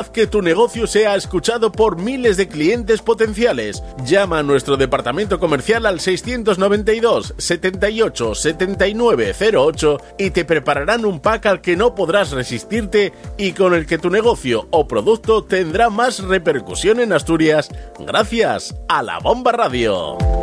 Haz que tu negocio sea escuchado por miles de clientes potenciales. Llama a nuestro departamento comercial al 692 78 79 08 y te prepararán un pack al que no podrás resistirte y con el que tu negocio o producto tendrá más repercusión en Asturias gracias a La Bomba Radio.